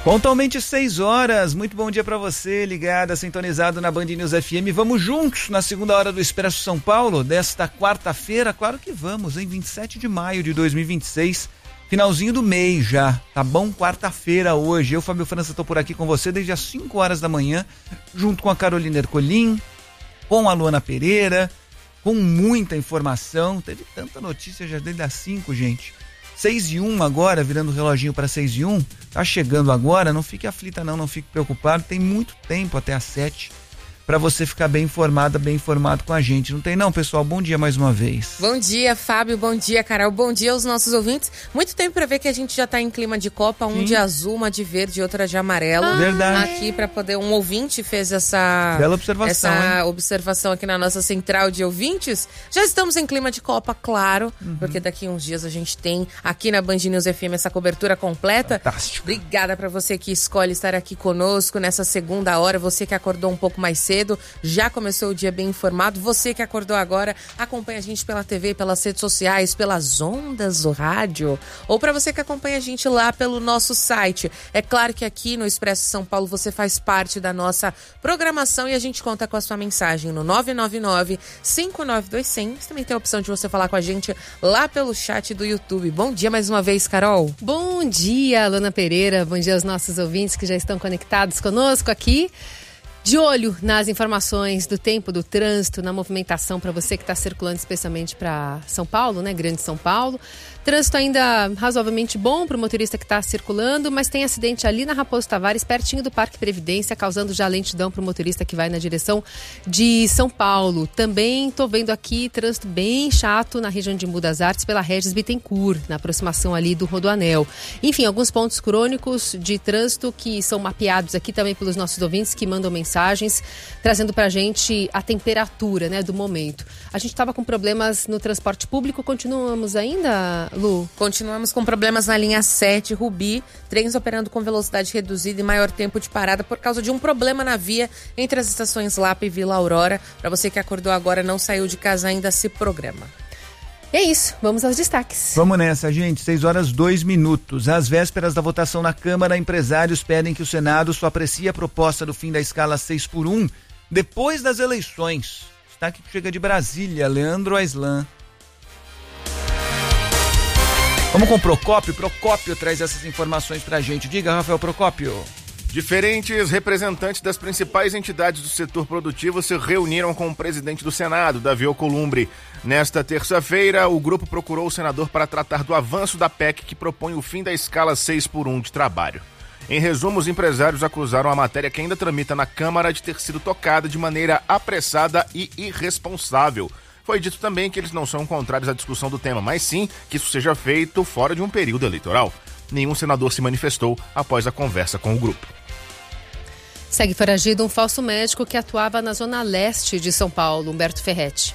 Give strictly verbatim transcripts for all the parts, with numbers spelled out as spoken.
Pontualmente seis horas, muito bom dia para você, ligada, sintonizado na Band News F M. Vamos juntos na segunda hora do Expresso São Paulo, desta quarta-feira, claro que vamos, em vinte e sete de maio de dois mil e vinte e seis, finalzinho do mês já, tá bom? Quarta-feira hoje, eu, Fábio França, tô por aqui com você desde as cinco horas da manhã, junto com a Carolina Ercolim, com a Luana Pereira, com muita informação, teve tanta notícia já desde as cinco, gente. seis e um agora, virando o reloginho para seis e um, tá chegando agora, não fique aflita não, não fique preocupado, tem muito tempo até às sete para você ficar bem informada, bem informado com a gente. Não tem não, pessoal? Bom dia mais uma vez. Bom dia, Fábio, bom dia, Carol, bom dia aos nossos ouvintes. Muito tempo para ver que a gente já tá em clima de Copa, um Sim. de azul, uma de verde e outra de amarelo. Ah, verdade. Aqui para poder, um ouvinte fez essa... Bela observação, Essa hein? observação aqui na nossa central de ouvintes. Já estamos em clima de Copa, claro, uhum. porque daqui uns dias a gente tem aqui na Band News F M essa cobertura completa. Fantástico. Obrigada para você que escolhe estar aqui conosco nessa segunda hora, você que acordou um pouco mais cedo, já começou o dia bem informado. Você que acordou agora, acompanha a gente pela T V, pelas redes sociais, pelas ondas do rádio, ou para você que acompanha a gente lá pelo nosso site. É claro que aqui no Expresso São Paulo você faz parte da nossa programação e a gente conta com a sua mensagem no nove nove nove, cinco nove dois, zero zero. Você também tem a opção de você falar com a gente lá pelo chat do YouTube. Bom dia mais uma vez, Carol. Bom dia, Luana Pereira. Bom dia aos nossos ouvintes que já estão conectados conosco aqui. De olho nas informações do tempo, do trânsito, na movimentação para você que está circulando especialmente para São Paulo, né? Grande São Paulo. Trânsito ainda razoavelmente bom para o motorista que está circulando, mas tem acidente ali na Raposo Tavares, pertinho do Parque Previdência, causando já lentidão para o motorista que vai na direção de São Paulo. Também estou vendo aqui trânsito bem chato na região de Embu das Artes pela Regis Bittencourt, na aproximação ali do Rodoanel. Enfim, alguns pontos crônicos de trânsito que são mapeados aqui também pelos nossos ouvintes que mandam mensagens, trazendo para a gente a temperatura, né, do momento. A gente estava com problemas no transporte público, continuamos ainda, Lu? Continuamos com problemas na linha sete, Rubi, trens operando com velocidade reduzida e maior tempo de parada por causa de um problema na via entre as estações Lapa e Vila Aurora. Para você que acordou agora, não saiu de casa ainda, se programa. É isso, vamos aos destaques. Vamos nessa, gente, seis horas, dois minutos. Às vésperas da votação na Câmara, empresários pedem que o Senado só aprecie a proposta do fim da escala seis por um depois das eleições. Destaque que chega de Brasília, Leandro Aislan. Vamos com o Procópio. Procópio traz essas informações pra gente. Diga, Rafael Procópio. Diferentes representantes das principais entidades do setor produtivo se reuniram com o presidente do Senado, Davi Alcolumbre. Nesta terça-feira, o grupo procurou o senador para tratar do avanço da P E C que propõe o fim da escala seis por um de trabalho. Em resumo, os empresários acusaram a matéria que ainda tramita na Câmara de ter sido tocada de maneira apressada e irresponsável. Foi dito também que eles não são contrários à discussão do tema, mas sim que isso seja feito fora de um período eleitoral. Nenhum senador se manifestou após a conversa com o grupo. Segue foragido um falso médico que atuava na zona leste de São Paulo, Humberto Ferretti.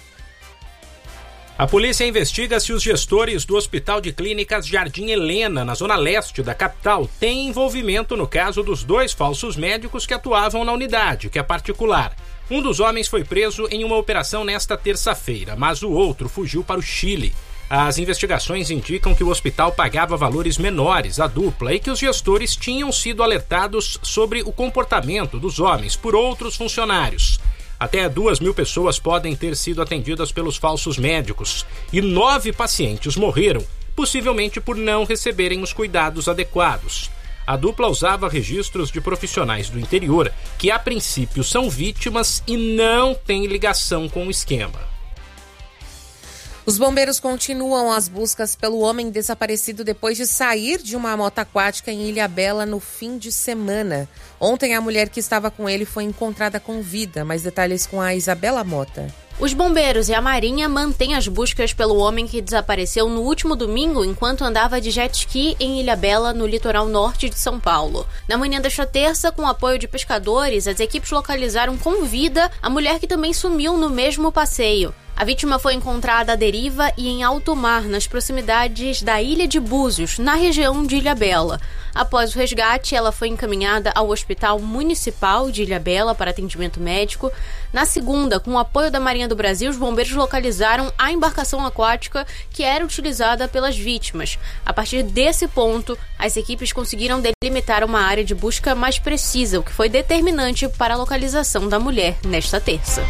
A polícia investiga se os gestores do Hospital de Clínicas Jardim Helena, na zona leste da capital, têm envolvimento no caso dos dois falsos médicos que atuavam na unidade, que é particular. Um dos homens foi preso em uma operação nesta terça-feira, mas o outro fugiu para o Chile. As investigações indicam que o hospital pagava valores menores à dupla e que os gestores tinham sido alertados sobre o comportamento dos homens por outros funcionários. Até duas mil pessoas podem ter sido atendidas pelos falsos médicos e nove pacientes morreram, possivelmente por não receberem os cuidados adequados. A dupla usava registros de profissionais do interior que, a princípio, são vítimas e não têm ligação com o esquema. Os bombeiros continuam as buscas pelo homem desaparecido depois de sair de uma moto aquática em Ilhabela no fim de semana. Ontem, a mulher que estava com ele foi encontrada com vida. Mais detalhes com a Isabela Mota. Os bombeiros e a Marinha mantêm as buscas pelo homem que desapareceu no último domingo enquanto andava de jet ski em Ilhabela, no litoral norte de São Paulo. Na manhã desta terça, com o apoio de pescadores, as equipes localizaram com vida a mulher que também sumiu no mesmo passeio. A vítima foi encontrada à deriva e em alto mar, nas proximidades da ilha de Búzios, na região de Ilhabela. Após o resgate, ela foi encaminhada ao Hospital Municipal de Ilhabela para atendimento médico. Na segunda, com o apoio da Marinha do Brasil, os bombeiros localizaram a embarcação aquática que era utilizada pelas vítimas. A partir desse ponto, as equipes conseguiram delimitar uma área de busca mais precisa, o que foi determinante para a localização da mulher nesta terça.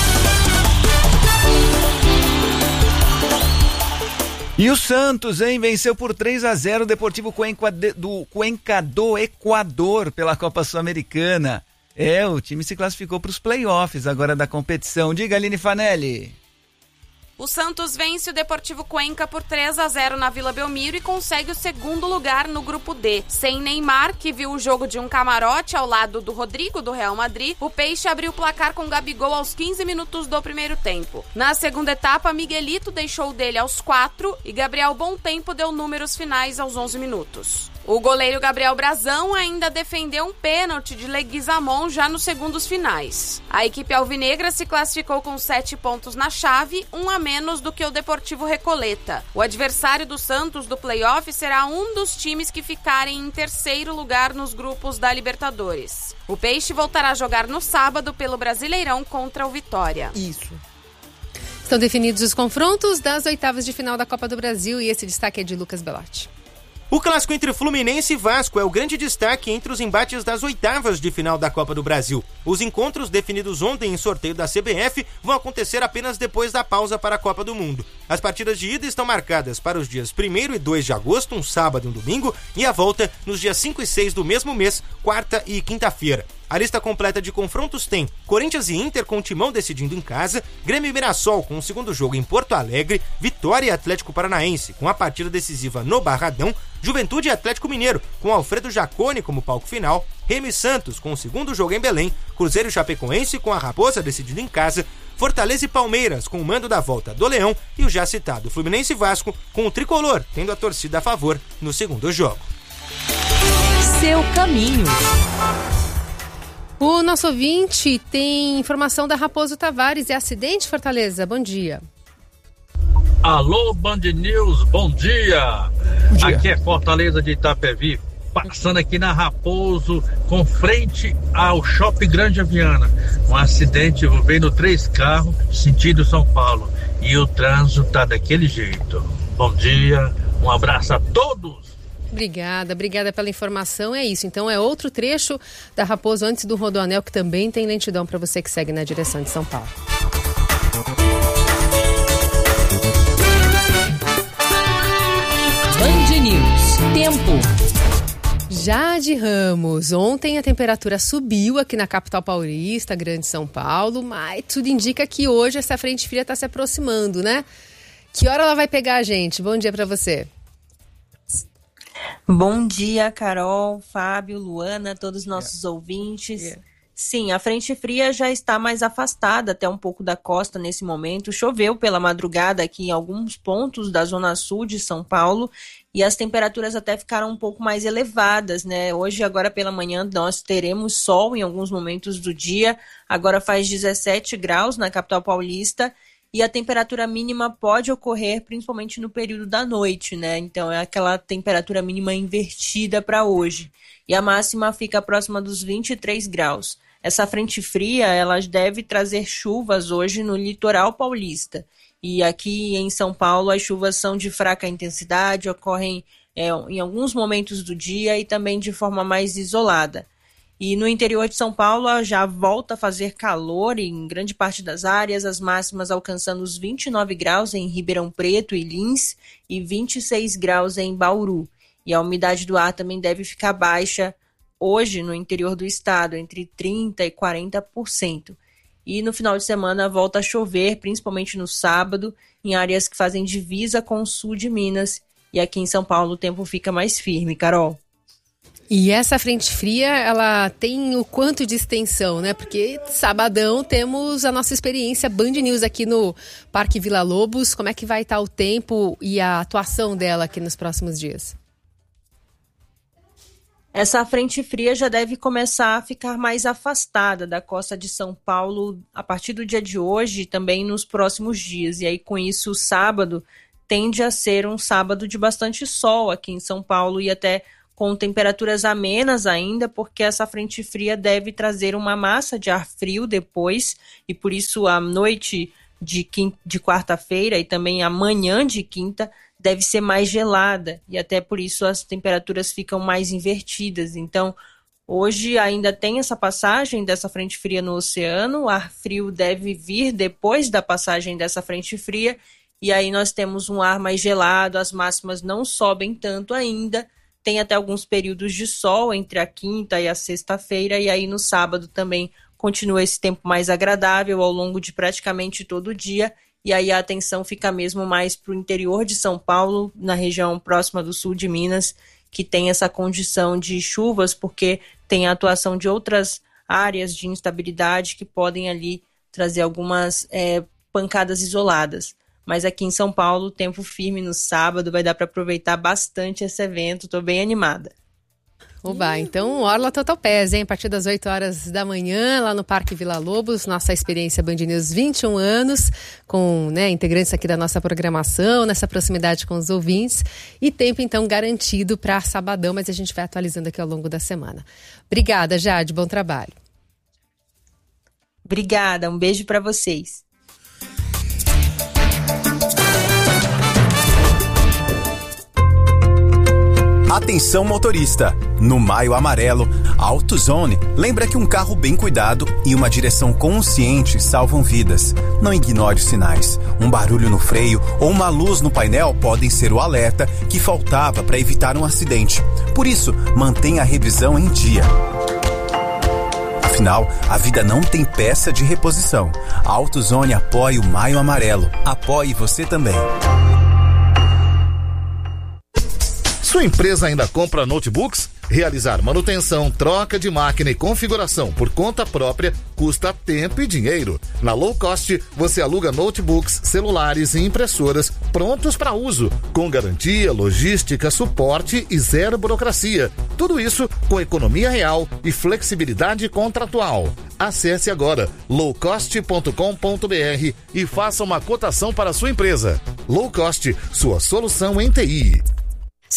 E o Santos, hein, venceu por três a zero o Deportivo Cuenca do, Cuenca do Equador pela Copa Sul-Americana. É, o time se classificou para os playoffs agora da competição. Diga, Aline Fanelli. O Santos vence o Deportivo Cuenca por três a zero na Vila Belmiro e consegue o segundo lugar no grupo D. Sem Neymar, que viu o jogo de um camarote ao lado do Rodrigo, do Real Madrid, o Peixe abriu o placar com Gabigol aos quinze minutos do primeiro tempo. Na segunda etapa, Miguelito deixou o dele aos quatro e Gabriel Bontempo deu números finais aos onze minutos. O goleiro Gabriel Brazão ainda defendeu um pênalti de Leguizamon já nos segundos finais. A equipe alvinegra se classificou com sete pontos na chave, um a menos do que o Deportivo Recoleta. O adversário do Santos do playoff será um dos times que ficarem em terceiro lugar nos grupos da Libertadores. O Peixe voltará a jogar no sábado pelo Brasileirão contra o Vitória. Isso. Estão definidos os confrontos das oitavas de final da Copa do Brasil e esse destaque é de Lucas Bellotti. O clássico entre Fluminense e Vasco é o grande destaque entre os embates das oitavas de final da Copa do Brasil. Os encontros definidos ontem em sorteio da C B F vão acontecer apenas depois da pausa para a Copa do Mundo. As partidas de ida estão marcadas para os dias primeiro e dois de agosto, um sábado e um domingo, e a volta nos dias cinco e seis do mesmo mês, quarta e quinta-feira. A lista completa de confrontos tem Corinthians e Inter com o Timão decidindo em casa, Grêmio e Mirassol com o segundo jogo em Porto Alegre, Vitória e Atlético Paranaense com a partida decisiva no Barradão, Juventude e Atlético Mineiro com Alfredo Jaconi como palco final, Remo e Santos com o segundo jogo em Belém, Cruzeiro e Chapecoense com a Raposa decidindo em casa, Fortaleza e Palmeiras com o mando da volta do Leão e o já citado Fluminense e Vasco com o Tricolor tendo a torcida a favor no segundo jogo. Seu caminho. O nosso ouvinte tem informação da Raposo Tavares. É acidente, Fortaleza? Bom dia. Alô, Band News, bom dia. Bom dia. Aqui é Fortaleza de Itapevi, passando aqui na Raposo, com frente ao Shopping Grande Aviana. Um acidente envolvendo três carros, sentido São Paulo. E o trânsito tá daquele jeito. Bom dia, um abraço a todos. Obrigada, obrigada pela informação. É isso, então é outro trecho da Raposo antes do Rodoanel que também tem lentidão para você que segue na direção de São Paulo. Band News, tempo. Jade Ramos, ontem a temperatura subiu aqui na capital paulista, Grande São Paulo, mas tudo indica que hoje essa frente fria está se aproximando, né? Que hora ela vai pegar a gente? Bom dia para você. Bom dia, Carol, Fábio, Luana, todos os nossos yeah. ouvintes. Yeah. Sim, a frente fria já está mais afastada até um pouco da costa nesse momento. Choveu pela madrugada aqui em alguns pontos da zona sul de São Paulo e as temperaturas até ficaram um pouco mais elevadas, né? Hoje, agora pela manhã, nós teremos sol em alguns momentos do dia. Agora faz dezessete graus na capital paulista. E a temperatura mínima pode ocorrer principalmente no período da noite, né? Então é aquela temperatura mínima invertida para hoje. E a máxima fica próxima dos vinte e três graus. Essa frente fria, ela deve trazer chuvas hoje no litoral paulista. E aqui em São Paulo as chuvas são de fraca intensidade, ocorrem é, em alguns momentos do dia e também de forma mais isolada. E no interior de São Paulo já volta a fazer calor em grande parte das áreas, as máximas alcançando os vinte e nove graus em Ribeirão Preto e Lins e vinte e seis graus em Bauru. E a umidade do ar também deve ficar baixa hoje no interior do estado, entre trinta por cento e quarenta por cento. E no final de semana volta a chover, principalmente no sábado, em áreas que fazem divisa com o sul de Minas. E aqui em São Paulo o tempo fica mais firme, Carol. E essa frente fria, ela tem o quanto de extensão, né? Porque sabadão temos a nossa experiência Band News aqui no Parque Vila Lobos. Como é que vai estar o tempo e a atuação dela aqui nos próximos dias? Essa frente fria já deve começar a ficar mais afastada da costa de São Paulo a partir do dia de hoje e também nos próximos dias. E aí, com isso, o sábado tende a ser um sábado de bastante sol aqui em São Paulo e até com temperaturas amenas ainda, porque essa frente fria deve trazer uma massa de ar frio depois, e por isso a noite de, quinta, de quarta-feira e também a manhã de quinta deve ser mais gelada, e até por isso as temperaturas ficam mais invertidas. Então, hoje ainda tem essa passagem dessa frente fria no oceano, o ar frio deve vir depois da passagem dessa frente fria, e aí nós temos um ar mais gelado, as máximas não sobem tanto ainda, tem até alguns períodos de sol entre a quinta e a sexta-feira, e aí no sábado também continua esse tempo mais agradável ao longo de praticamente todo o dia, e aí a atenção fica mesmo mais para o interior de São Paulo, na região próxima do sul de Minas, que tem essa condição de chuvas, porque tem a atuação de outras áreas de instabilidade que podem ali trazer algumas é, pancadas isoladas. Mas aqui em São Paulo, tempo firme no sábado, vai dar para aproveitar bastante esse evento, estou bem animada. Oba, então Orla Total Pés, hein? A partir das oito horas da manhã, lá no Parque Vila Lobos, nossa experiência Band News vinte e um anos, com né, integrantes aqui da nossa programação, nessa proximidade com os ouvintes, e tempo então garantido para sabadão, mas a gente vai atualizando aqui ao longo da semana. Obrigada, Jade, bom trabalho. Obrigada, um beijo para vocês. Atenção motorista, no Maio Amarelo, a AutoZone lembra que um carro bem cuidado e uma direção consciente salvam vidas. Não ignore os sinais. Um barulho no freio ou uma luz no painel podem ser o alerta que faltava para evitar um acidente. Por isso, mantenha a revisão em dia. Afinal, a vida não tem peça de reposição. A AutoZone apoia o Maio Amarelo. Apoie você também. Sua empresa ainda compra notebooks? Realizar manutenção, troca de máquina e configuração por conta própria custa tempo e dinheiro. Na Low Cost, você aluga notebooks, celulares e impressoras prontos para uso, com garantia, logística, suporte e zero burocracia. Tudo isso com economia real e flexibilidade contratual. Acesse agora low cost ponto com ponto b r e faça uma cotação para a sua empresa. Low Cost, sua solução em T I.